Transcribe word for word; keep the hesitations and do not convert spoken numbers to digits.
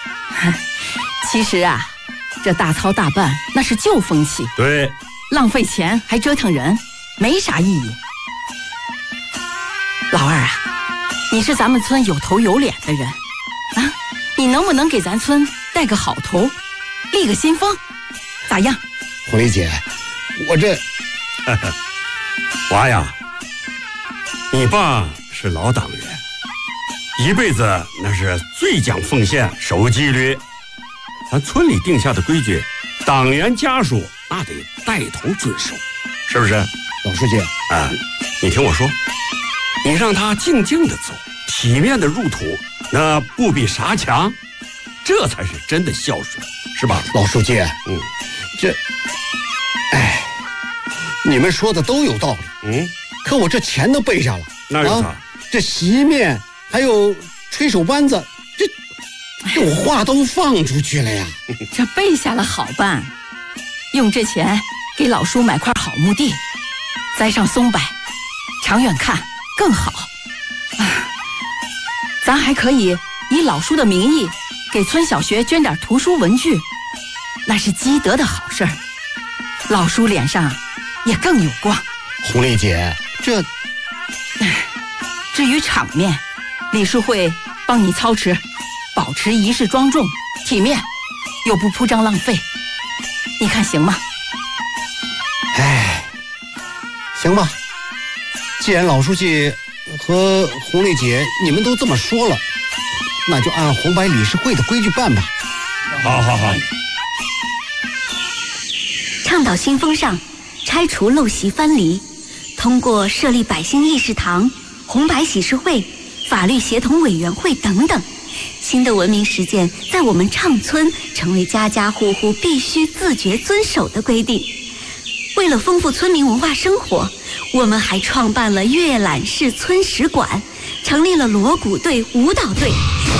其实啊，这大操大办那是旧风气， 对， 浪费钱还折腾人，没啥意义。老二啊，你是咱们村有头有脸的人啊，你能不能给咱村带个好头，立个新风，咋样？ 红丽姐，我这娃呀，你爸是老党员，一辈子那是最讲奉献守纪律，咱村里定下的规矩，党员家属那得带头遵守，是不是？ 老书记啊，你听我说，你让他静静的走，体面的入土，那不比啥强？这才是真的孝顺，是吧？ 老书记， 嗯， 这，哎，你们说的都有道理， 嗯， 可我这钱都背下了， 那有啥？ 啊、这席面还有吹手班子，这这我话都放出去了呀。 这背下了好办，用这钱给老叔买块好墓地，栽上松柏，长远看更好。啊，咱还可以以老叔的名义给村小学捐点图书文具，那是积德的好事儿，老叔脸上也更有光。 红丽姐，这至于场面，理事会帮你操持，保持仪式庄重体面，又不铺张浪费，你看行吗？ 哎，行吧，既然老书记和红丽姐你们都这么说了，那就按红白理事会的规矩办吧。 好好好。 倡导新风尚，拆除陋习藩篱，通过设立百姓议事堂、红白喜事会、法律协同委员会等等，新的文明实践在我们畅村成为家家户户必须自觉遵守的规定。为了丰富村民文化生活，我们还创办了阅览室村史馆，成立了锣鼓队、舞蹈队，